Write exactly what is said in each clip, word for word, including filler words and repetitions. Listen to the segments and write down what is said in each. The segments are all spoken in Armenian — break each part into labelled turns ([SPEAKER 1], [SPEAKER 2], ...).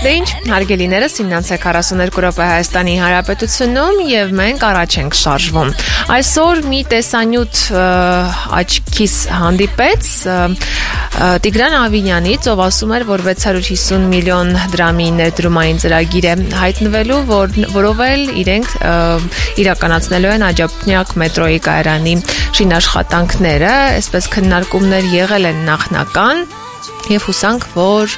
[SPEAKER 1] Դե ինչ, հարգելիներս, իննանց է քառասուններկու րոպե Հայաստանի Հանրապետությունում եւ մենք առաջ ենք շարժվում։ Այսօր մի տեսանյութ աչքիս հանդիպեց Տիգրան Ավինյանից, ով ասում էր, որ վեց հարյուր հիսուն միլիոն դրամի ներդրումային ծրագիր է հայտնվելու, որ, որով էլ իրենք իրականացնելու են Աջափնյակ մետրոյի կայարանի շինաշխատանքները, այսպես քննարկումներ եղել են նախնական եւ հուսանք, որ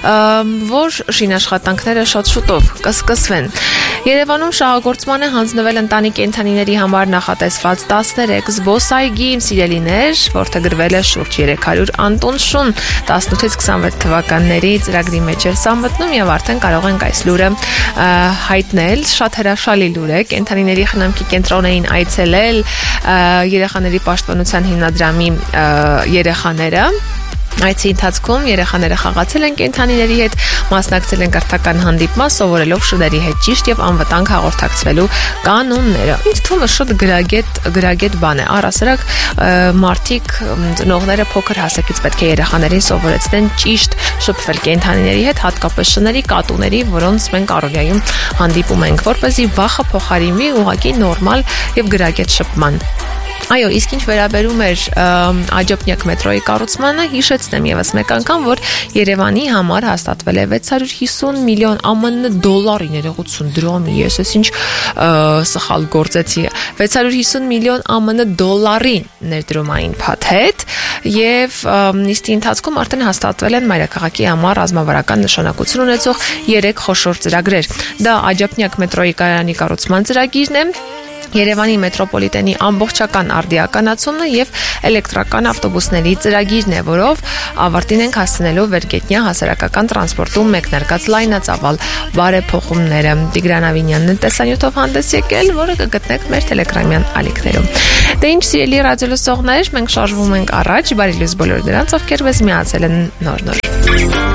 [SPEAKER 1] որ շինաշխատանքները շատ շուտով կսկսվեն։ Երևանում շահագործման է հանձնվել ընտանի կենդանիների համար նախատեսված տասներեք զբոսայգի, սիրելիներ, որտեղգրվել է շուրջ երեք հարյուր անտուն շուն, տասնութից քսանվեց թվականների ծրագրի մեջ էր սա մտնում եւ արդեն կարող ենք այս լուրը հայտնել, շատ հրաշալի լուր է, կենդանիների խնամքի կենտրոնային այցելել երեխաների պաշտպանության հիմնադրամի երեխաները Այցի ընթացքում երեխաները խաղացել են կենդանիների հետ, մասնակցել են կրթական հանդիպման, սովորելով շների հետ ճիշտ եւ անվտանգ հաղորդակցվելու կանոնները։ Ինձ թվում է շատ գրագետ գրագետ բան է։ Առասարակ մարդիկ ծնողները փոքր հասակից պետք է երեխաներին սովորեցնեն ճիշտ շփվել կենդանիների հետ, հատկապես շների, կատուների, որոնց մենք առօրյայում հանդիպում ենք, որպեսզի վախը փոխարինվի ուղղակի նորմալ եւ գրագետ շփման։ Այո, իսկ ինչ վերաբերում էր Աջափնյակ մետրոյի կառուցմանը, հիշեցնեմ եւս մեկ անգամ, որ Երևանի համար հաստատվել է վեց հարյուր հիսուն միլիոն ԱՄՆ դոլարի ներողություն դրամի, ես ես ինչ սխալ գործեցի, վեց հարյուր հիսուն միլիոն ԱՄՆ դոլարի ներդրումային փաթեթ եւ նիստի ընթացքում արդեն հաստատվել են մայրաքաղաքի համար ռազմավարական նշանակություն ունեցող երեք խոշոր ծրագրեր։ Դա Աջափնյակ մետրոյի կայարանի կառուցման ծրագիրն է, Երևանի մետրոպոլիտենի ամբողջական արդիականացումն եւ էլեկտրական ավտոբուսների ծրագիրն է, որով ավարտին ենք հասցնելու վերգետնյա հասարակական տրանսպորտում մեկնարկած լայնածավալ բարեփոխումները։ Տիգրան Ավինյանն է տեսանյութով հանդես եկել, որը կգտնեք մեր տելեգրամյան ալիքներում։ Դե ինչ, սիրելի ռադիոլսողներ, մենք շարժվում ենք առաջ, բարի լույս բոլոր նրանց, ովքեր մեզ միացել են նոր-նոր։